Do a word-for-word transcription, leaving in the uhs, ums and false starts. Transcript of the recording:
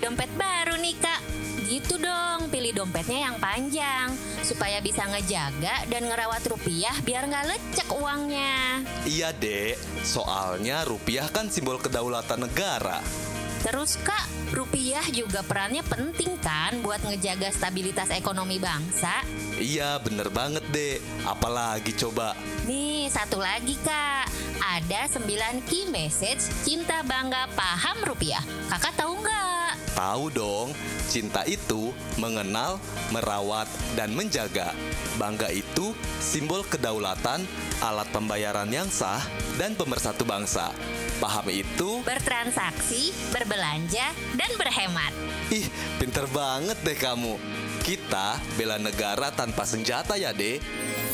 dompet baru nih, Kak. Gitu dong, pilih dompetnya yang panjang supaya bisa ngejaga dan ngerawat rupiah biar nggak lecek uangnya. Iya, Dek. Soalnya rupiah kan simbol kedaulatan negara. Terus, Kak, rupiah juga perannya penting kan buat ngejaga stabilitas ekonomi bangsa? Iya, bener banget, Dek. Apalagi coba? Nih, satu lagi, Kak. Ada sembilan key message cinta bangga paham rupiah. Kakak tahu nggak? Tahu dong. Cinta itu mengenal, merawat, dan menjaga. Bangga itu simbol kedaulatan, alat pembayaran yang sah, dan pemersatu bangsa. Paham itu? Bertransaksi, berbelanja, dan berhemat. Ih, pinter banget deh kamu. Kita bela negara tanpa senjata ya, Dek.